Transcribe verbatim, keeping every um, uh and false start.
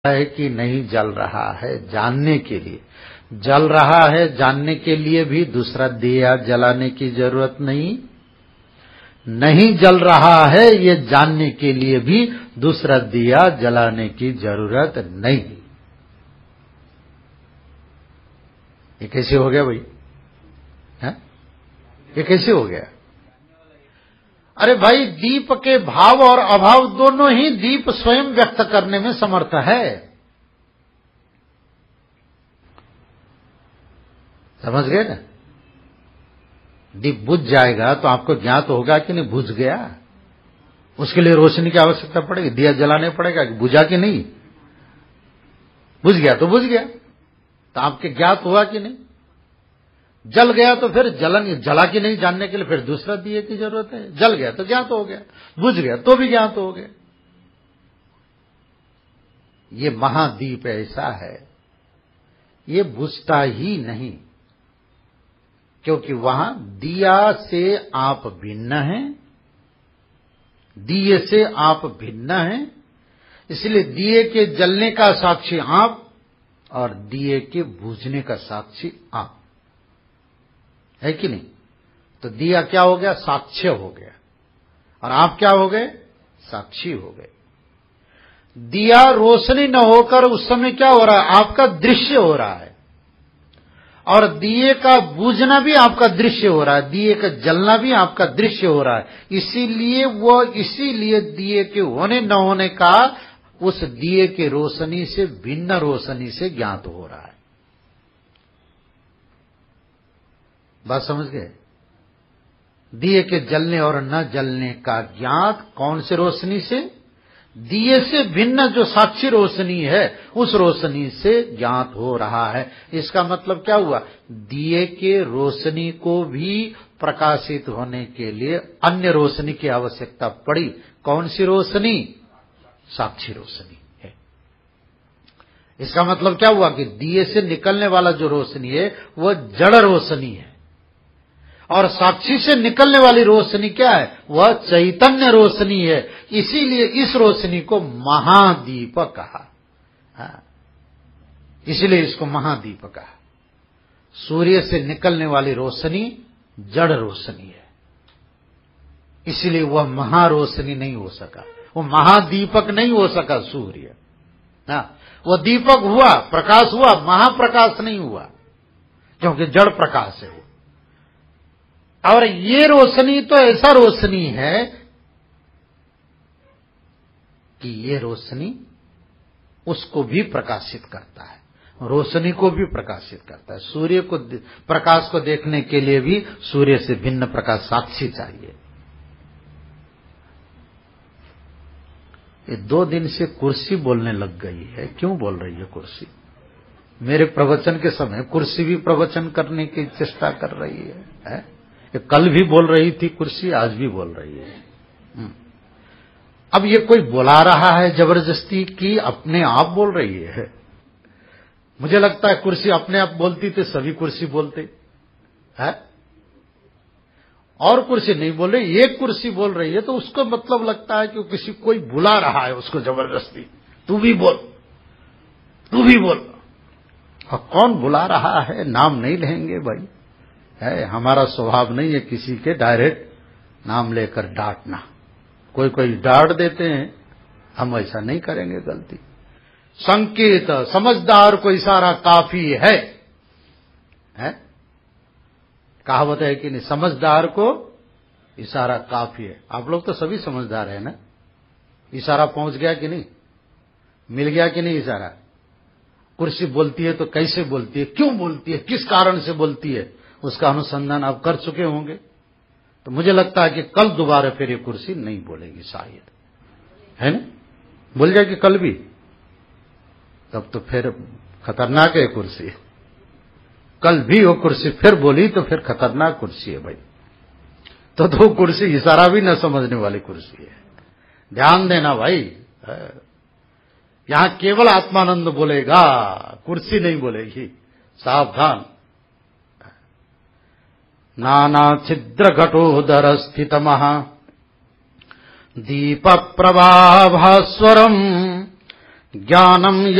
है कि नहीं जल रहा है जानने के लिए, जल रहा है जानने के लिए भी दूसरा दिया जलाने की जरूरत नहीं, नहीं जल रहा है ये जानने के लिए भी दूसरा दिया जलाने की जरूरत नहीं। ये कैसे हो गया भाई? है ये कैसे हो गया? अरे भाई, दीप के भाव और अभाव दोनों ही दीप स्वयं व्यक्त करने में समर्थ है। समझ गए ना? दीप बुझ जाएगा तो आपको ज्ञात होगा कि नहीं बुझ गया। उसके लिए रोशनी की आवश्यकता पड़ेगी, दिया जलाने पड़ेगा कि बुझा कि नहीं। बुझ गया तो बुझ गया, तो आपके ज्ञात हुआ कि नहीं। जल गया तो फिर जलन जला कि नहीं जानने के लिए फिर दूसरा दिए की जरूरत है। जल गया तो ज्ञात हो गया, बुझ गया तो भी ज्ञात हो गया। ये महादीप ऐसा है, ये बुझता ही नहीं, क्योंकि वहां दिया से आप भिन्न हैं, दिए से आप भिन्न हैं। इसलिए दिए के जलने का साक्षी आप और दिए के बुझने का साक्षी आप, है कि नहीं। तो दिया क्या हो गया? साक्ष्य हो गया, और आप क्या हो गए? साक्षी हो गए। दिया रोशनी न होकर उस समय क्या हो रहा है? आपका दृश्य हो रहा है, और दिए का बूझना भी आपका दृश्य हो रहा है, दिए का जलना भी आपका दृश्य हो रहा है। इसीलिए वो इसीलिए दिए के होने न होने का उस दिए के रोशनी से भिन्न रोशनी से ज्ञात हो रहा है। बात समझ गए? दिए के जलने और न जलने का ज्ञात कौन से रोशनी से? दिए से भिन्न जो साक्षी रोशनी है उस रोशनी से ज्ञात हो रहा है। इसका मतलब क्या हुआ? दिए के रोशनी को भी प्रकाशित होने के लिए अन्य रोशनी की आवश्यकता पड़ी। कौन सी रोशनी? साक्षी रोशनी है। इसका मतलब क्या हुआ कि दिए से निकलने वाला जो रोशनी है वह जड़ रोशनी है, और साक्षी से निकलने वाली रोशनी क्या है? वह चैतन्य रोशनी है। इसीलिए इस रोशनी को महादीप कहा। हाँ, इसीलिए इसको महादीप कहा। सूर्य से निकलने वाली रोशनी जड़ रोशनी है, इसीलिए वह महारोशनी नहीं हो सका, वो महादीपक नहीं हो सका सूर्य। हाँ, वह दीपक हुआ, प्रकाश हुआ, महाप्रकाश नहीं हुआ, क्योंकि जड़ प्रकाश है। और ये रोशनी तो ऐसा रोशनी है कि ये रोशनी उसको भी प्रकाशित करता है, रोशनी को भी प्रकाशित करता है। सूर्य को प्रकाश को देखने के लिए भी सूर्य से भिन्न प्रकाश साक्षी चाहिए। ये दो दिन से कुर्सी बोलने लग गई है। क्यों बोल रही है कुर्सी? मेरे प्रवचन के समय कुर्सी भी प्रवचन करने की चेष्टा कर रही है, है? ये कल भी बोल रही थी कुर्सी, आज भी बोल रही है। अब ये कोई बुला रहा है जबरदस्ती की अपने आप बोल रही है? मुझे लगता है कुर्सी अपने आप बोलती तो सभी कुर्सी बोलते है, और कुर्सी नहीं बोल रही, एक कुर्सी बोल रही है, तो उसको मतलब लगता है कि किसी कोई बुला रहा है उसको जबरदस्ती, तू भी बोल, तू भी बोल। और कौन बुला रहा है? नाम नहीं लेंगे भाई, है हमारा स्वभाव नहीं है किसी के डायरेक्ट नाम लेकर डांटना। कोई कोई डांट देते हैं, हम ऐसा नहीं करेंगे गलती। संकेत, समझदार को इशारा काफी है, है? कहावत है कि नहीं, समझदार को इशारा काफी है। आप लोग तो सभी समझदार है ना? इशारा पहुंच गया कि नहीं? मिल गया कि नहीं इशारा? कुर्सी बोलती है तो कैसे बोलती है, क्यों बोलती है, किस कारण से बोलती है, उसका अनुसंधान आप कर चुके होंगे। तो मुझे लगता है कि कल दोबारा फिर ये कुर्सी नहीं बोलेगी शायद, है ना? बोल जाएगी कल भी, तब तो फिर खतरनाक है कुर्सी। कल भी वो कुर्सी फिर बोली तो फिर खतरनाक कुर्सी है भाई। तो दो कुर्सी इशारा भी न समझने वाली कुर्सी है। ध्यान देना भाई, यहां केवल आत्मानंद बोलेगा, कुर्सी नहीं बोलेगी, सावधान। नाना छिद्र घटोदर स्थित महा दीप प्रभाभास्वरम ज्ञानम